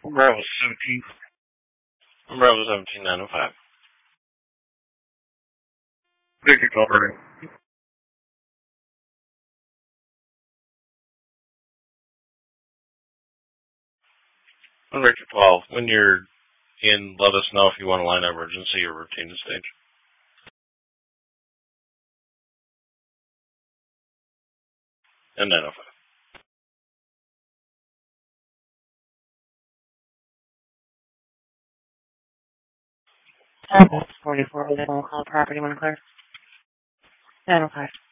Bravo 17. Bravo 17905. Victor 12 running. Victor 12, when you're in, let us know if you want to line emergency or routine to stage. And 905. That's 44, we don't call property when clear. 905.